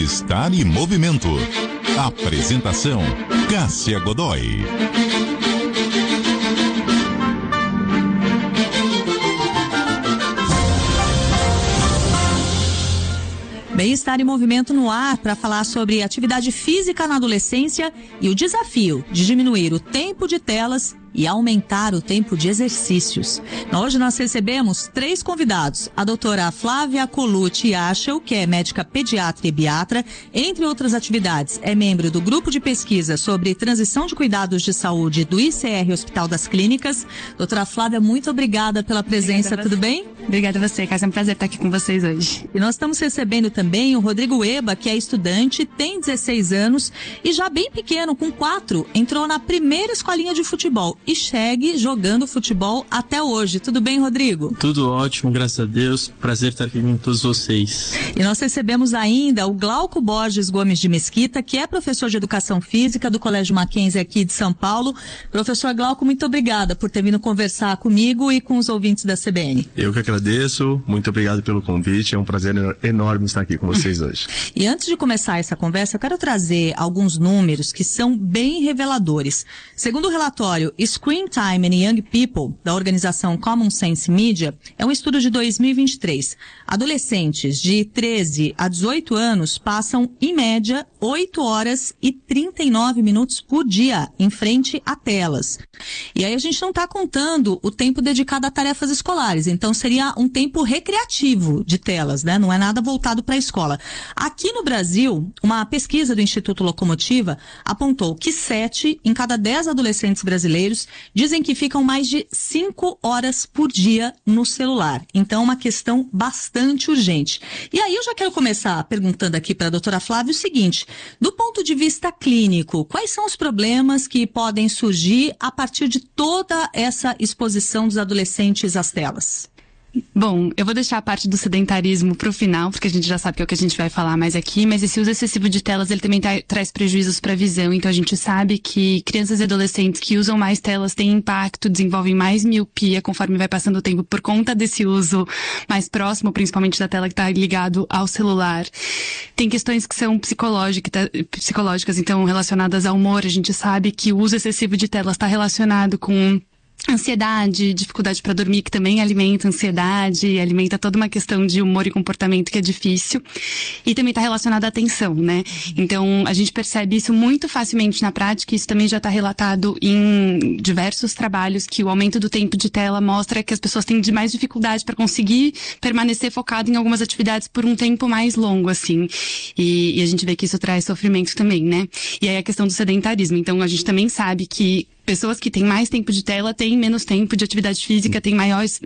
Bem-Estar e Movimento. Apresentação: Cássia Godoy. Bem-Estar e Movimento no ar para falar sobre atividade física na adolescência e o desafio de diminuir o tempo de telas e aumentar o tempo de exercícios. Hoje nós recebemos 3 convidados. A doutora Flávia Colucci Aschel, que é médica pediatra e biatra, entre outras atividades, é membro do grupo de pesquisa sobre transição de cuidados de saúde do ICR Hospital das Clínicas. Doutora Flávia, muito obrigada pela presença, tudo bem? Obrigada a você, Cássia, é um prazer estar aqui com vocês hoje. E nós estamos recebendo também o Rodrigo Eba, que é estudante, tem 16 anos e já bem pequeno, com 4, entrou na primeira escolinha de futebol e segue jogando futebol até hoje. Tudo bem, Rodrigo? Tudo ótimo, graças a Deus. Prazer estar aqui com todos vocês. E nós recebemos ainda o Glauco Borges Gomes de Mesquita, que é professor de Educação Física do Colégio Mackenzie aqui de São Paulo. Professor Glauco, muito obrigada por ter vindo conversar comigo e com os ouvintes da CBN. Eu que agradeço, muito obrigado pelo convite, é um prazer enorme estar aqui com vocês hoje. E antes de começar essa conversa, eu quero trazer alguns números que são bem reveladores. Segundo o relatório Screen Time in Young People, da organização Common Sense Media, é um estudo de 2023. Adolescentes de 13 a 18 anos passam, em média, 8 horas e 39 minutos por dia em frente a telas. E aí a gente não está contando o tempo dedicado a tarefas escolares, então seria um tempo recreativo de telas, né? Não é nada voltado para a escola. Aqui no Brasil, uma pesquisa do Instituto Locomotiva apontou que 7 em cada 10 adolescentes brasileiros dizem que ficam mais de 5 horas por dia no celular. Então, uma questão bastante urgente. E aí eu já quero começar perguntando aqui para a doutora Flávia o seguinte: do ponto de vista clínico, quais são os problemas que podem surgir a partir de toda essa exposição dos adolescentes às telas? Bom, eu vou deixar a parte do sedentarismo para o final, porque a gente já sabe que é o que a gente vai falar mais aqui, mas esse uso excessivo de telas, ele também traz prejuízos para a visão. Então a gente sabe que crianças e adolescentes que usam mais telas têm impacto, desenvolvem mais miopia conforme vai passando o tempo por conta desse uso mais próximo, principalmente da tela que está ligado ao celular. Tem questões que são psicológicas, então relacionadas ao humor. A gente sabe que o uso excessivo de telas está relacionado com ansiedade, dificuldade para dormir, que também alimenta ansiedade, alimenta toda uma questão de humor e comportamento que é difícil. E também está relacionado à atenção, né? Então, a gente percebe isso muito facilmente na prática, e isso também já está relatado em diversos trabalhos, que o aumento do tempo de tela mostra que as pessoas têm mais dificuldade para conseguir permanecer focado em algumas atividades por um tempo mais longo, assim. E a gente vê que isso traz sofrimento também, né? E aí a questão do sedentarismo. Então, a gente também sabe que pessoas que têm mais tempo de tela têm menos tempo de atividade física, têm maiores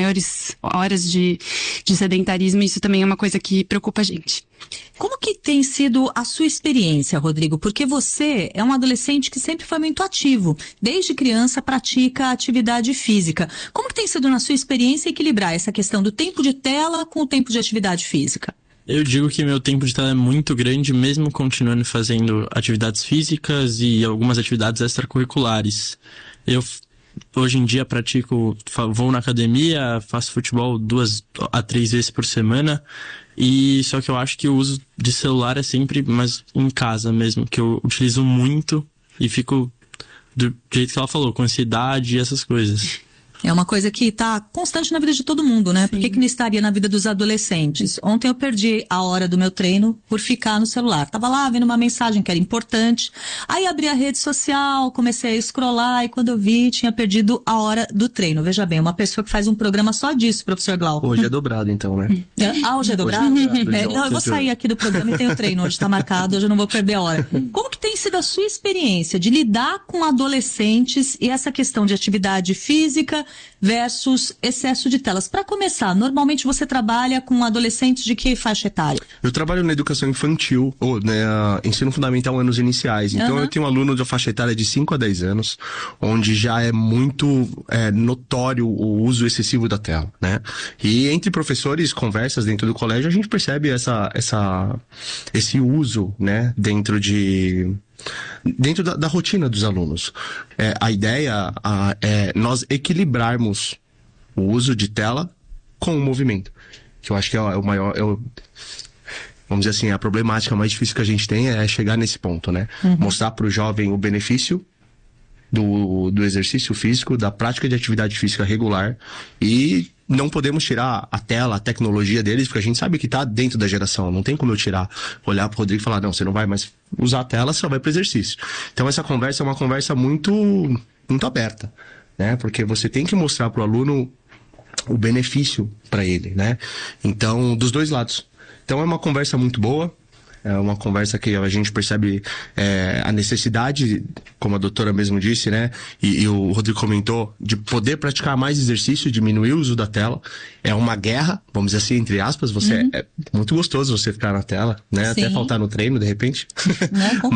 horas de sedentarismo, e isso também é uma coisa que preocupa a gente. Como que tem sido a sua experiência, Rodrigo? Porque você é um adolescente que sempre foi muito ativo. Desde criança pratica atividade física. Como que tem sido na sua experiência equilibrar essa questão do tempo de tela com o tempo de atividade física? Eu digo que meu tempo de tela é muito grande, mesmo continuando fazendo atividades físicas e algumas atividades extracurriculares. Eu, hoje em dia, vou na academia, faço futebol 2 a 3 vezes por semana, e só que eu acho que o uso de celular é sempre mais em casa mesmo, que eu utilizo muito e fico do jeito que ela falou, com ansiedade e essas coisas. É uma coisa que está constante na vida de todo mundo, né? Por que não estaria na vida dos adolescentes? Ontem eu perdi a hora do meu treino por ficar no celular. Tava lá vendo uma mensagem que era importante. Aí abri a rede social, comecei a scrollar e quando eu vi, tinha perdido a hora do treino. Veja bem, uma pessoa que faz um programa só disso, professor Glauco. Hoje é dobrado então, né? Hoje é dobrado? Não, eu vou sair aqui do programa e tenho treino. Hoje está marcado, hoje eu não vou perder a hora. Como que tem sido a sua experiência de lidar com adolescentes e essa questão de atividade física versus excesso de telas? Para começar, normalmente você trabalha com adolescentes de que faixa etária? Eu trabalho na educação infantil, ou ensino fundamental anos iniciais. Então eu tenho um aluno de faixa etária de 5 a 10 anos, onde já é muito notório o uso excessivo da tela, né? E entre professores, conversas dentro do colégio, a gente percebe esse uso, né, dentro da rotina dos alunos. A ideia é nós equilibrarmos o uso de tela com o movimento, que eu acho que é o maior vamos dizer assim, a problemática mais difícil que a gente tem é chegar nesse ponto, né? Mostrar para o jovem o benefício do exercício físico, da prática de atividade física regular, e não podemos tirar a tela, a tecnologia deles, porque a gente sabe que tá dentro da geração, não tem como eu tirar, olhar pro Rodrigo e falar, não, você não vai mais usar a tela, você só vai pro exercício. Então essa conversa é uma conversa muito aberta, né? Porque você tem que mostrar pro aluno o benefício para ele, né? Então, dos dois lados. Então é uma conversa muito boa. É uma conversa que a gente percebe a necessidade, como a doutora mesmo disse, né? E o Rodrigo comentou, de poder praticar mais exercício, diminuir o uso da tela. É uma guerra, vamos dizer assim, entre aspas. É muito gostoso você ficar na tela, né? Sim. Até faltar no treino, de repente. Não,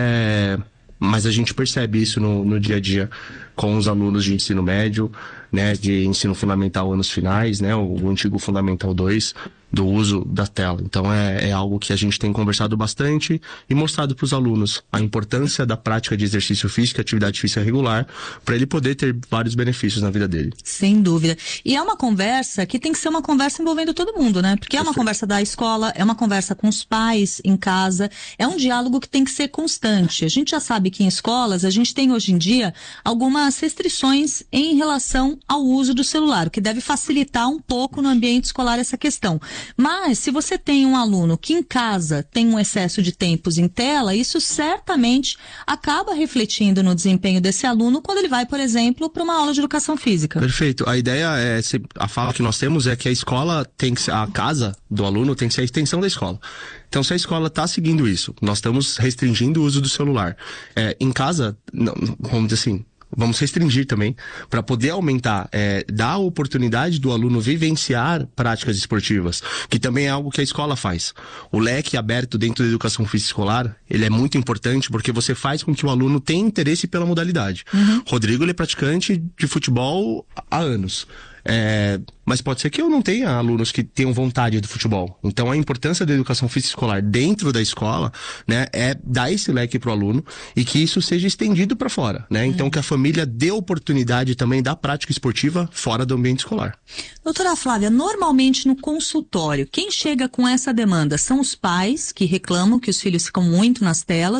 Mas a gente percebe isso no dia a dia com os alunos de ensino médio, né, de ensino fundamental anos finais, né, o antigo Fundamental 2, do uso da tela. Então é algo que a gente tem conversado bastante e mostrado para os alunos a importância da prática de exercício físico, atividade física regular, para ele poder ter vários benefícios na vida dele. Sem dúvida. E é uma conversa que tem que ser uma conversa envolvendo todo mundo, né? Porque é uma conversa da escola, é uma conversa com os pais em casa, é um diálogo que tem que ser constante. A gente já sabe que em escolas a gente tem hoje em dia algumas restrições em relação ao uso do celular, o que deve facilitar um pouco no ambiente escolar essa questão. Mas se você tem um aluno que em casa tem um excesso de tempos em tela, isso certamente acaba refletindo no desempenho desse aluno quando ele vai, por exemplo, para uma aula de educação física. Perfeito. A ideia a fala que nós temos é que a escola tem que ser, a casa do aluno tem que ser a extensão da escola. Então, se a escola está seguindo isso, nós estamos restringindo o uso do celular. Em casa, não, vamos dizer assim, vamos restringir também, para poder aumentar, dar a oportunidade do aluno vivenciar práticas esportivas, que também é algo que a escola faz. O leque aberto dentro da educação física escolar, ele é muito importante porque você faz com que o aluno tenha interesse pela modalidade. Rodrigo, ele é praticante de futebol há anos. Mas pode ser que eu não tenha alunos que tenham vontade do futebol. Então a importância da educação física escolar dentro da escola, né, é dar esse leque para o aluno e que isso seja estendido para fora, né? Então que a família dê oportunidade também da prática esportiva fora do ambiente escolar. Doutora Flávia, normalmente no consultório, quem chega com essa demanda são os pais que reclamam que os filhos ficam muito nas telas,